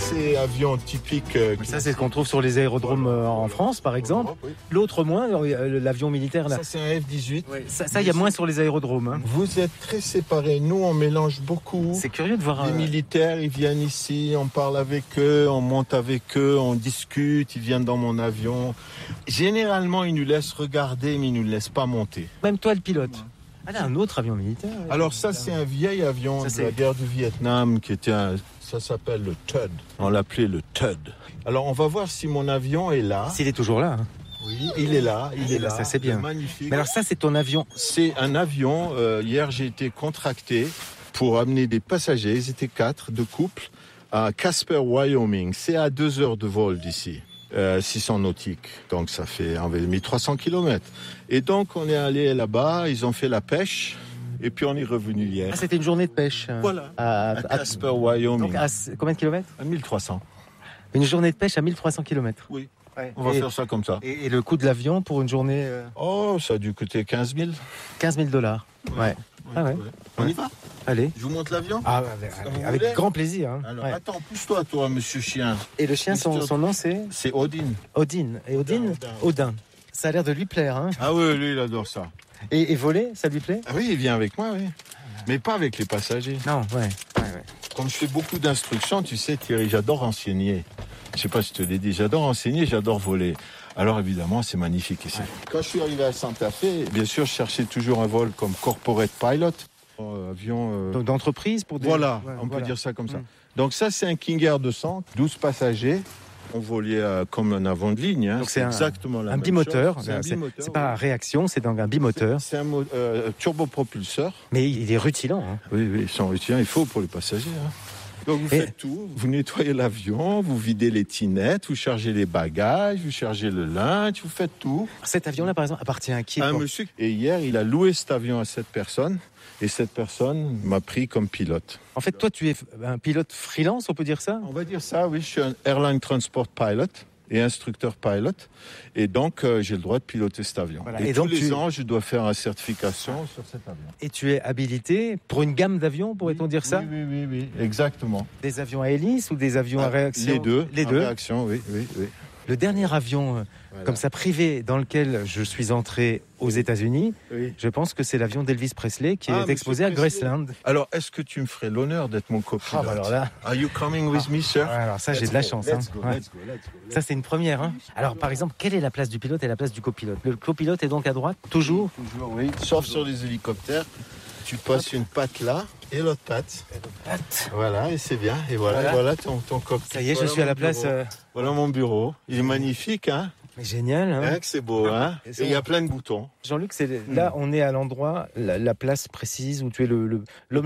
c'est avion typique. Ça, c'est ce qu'on trouve sur les aérodromes en France, par exemple. Oui. L'autre moins, l'avion militaire là. Ça, c'est un F-18. Oui, ça, il y a moins sur les aérodromes. Hein. Vous êtes très séparés. Nous, on mélange beaucoup. C'est curieux de voir. Les militaires, ils viennent ici, on parle avec eux, on monte avec eux, on discute, ils viennent dans mon avion. Généralement, ils nous laissent regarder, mais ils ne nous laissent pas monter. Même toi, le pilote. Ah là, un autre avion militaire. Alors ça, c'est un vieil avion de la guerre du Vietnam qui était ça s'appelle le TUD. On l'appelait le TUD. Alors, on va voir si mon avion est là. S'il est toujours là. Hein. Oui, il est là, il est là. Ça, c'est bien. Magnifique. Mais alors ça, c'est ton avion. C'est un avion. Hier, j'ai été contracté pour amener des passagers. Ils étaient 4 de couple à Casper, Wyoming. C'est à 2 heures de vol d'ici. 600 nautiques. Donc, ça fait environ 1300 km. Et donc, on est allé là-bas. Ils ont fait la pêche. Et puis, on est revenu hier. Ah, c'était une journée de pêche. Voilà. À Casper, Wyoming. Donc, à combien de kilomètres ? À 1300. Une journée de pêche à 1300 km. Oui. Ouais. On va faire ça comme ça. Et le coût de l'avion pour une journée Oh, ça a dû coûter 15 000. $15,000. Ouais. Ah ouais. On y va ? Allez. Je vous montre l'avion ? Ah, avec grand plaisir. Hein. Alors, ouais. attends, pousse-toi, toi, monsieur chien. Et le chien, son nom, c'est ? C'est Odin. Odin. Et Odin ? Odin. Ça a l'air de lui plaire. Hein. Ah oui, lui, il adore ça. Et voler, ça lui plaît ? Ah oui, il vient avec moi, oui. Mais pas avec les passagers. Non, ouais. Comme je fais beaucoup d'instructions, tu sais, Thierry, j'adore enseigner. Je sais pas si je te l'ai dit, j'adore enseigner, j'adore voler. Alors évidemment, c'est magnifique ici. Ouais. Quand je suis arrivé à Santa Fe, bien sûr, je cherchais toujours un vol comme corporate pilot. Avion... Donc d'entreprise pour des... Voilà, on peut dire ça comme ça. Donc ça, c'est un King Air 200, 12 passagers. On volait comme un avion de ligne. Hein. Donc c'est exactement la un même bimoteur. chose. C'est pas à réaction, c'est donc un bimoteur. C'est un turbopropulseur. Mais il est rutilant. Hein. Oui, ils sont rutilants. Il faut pour les passagers. Hein. Donc vous faites tout, vous nettoyez l'avion, vous videz les tinettes, vous chargez les bagages, vous chargez le linge, vous faites tout. Cet avion-là, par exemple, appartient à qui ? Un monsieur. Et hier, il a loué cet avion à cette personne, et cette personne m'a pris comme pilote. En fait, toi, tu es un pilote freelance, on peut dire ça ? On va dire ça, oui. Je suis un airline transport pilot et instructeur pilot. Et donc, j'ai le droit de piloter cet avion. Voilà. Et tous donc, les ans, je dois faire une certification sur cet avion. Et tu es habilité pour une gamme d'avions, pourrait-on dire ça ? Oui, exactement. Des avions à hélice ou des avions à réaction ? Les deux. Réaction, oui. Le dernier avion comme ça privé dans lequel je suis entré aux États-Unis, je pense que c'est l'avion d'Elvis Presley qui est exposé à Graceland. Alors, est-ce que tu me ferais l'honneur d'être mon copilote ? Alors là... Are you coming with me, sir ? Alors ça, j'ai de la chance. Let's go. Ça, c'est une première. Hein. Alors, par exemple, quelle est la place du pilote et la place du copilote ? Le copilote est donc à droite, toujours ? Toujours, oui. Sauf sur les hélicoptères. Tu passes une patte là et l'autre patte. Voilà, et c'est bien. Et voilà ton cockpit. Ça y est, je suis à la place. Voilà mon bureau. Il est magnifique, hein ? Génial. Hein, c'est beau, hein ? Et il y a plein de boutons. Jean-Luc, là, on est à l'endroit, la place précise où tu es l'homme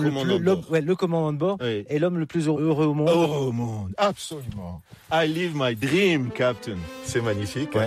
le commandant de bord et l'homme le plus heureux au monde. Heureux au monde, absolument. I live my dream, Captain. C'est magnifique, hein ?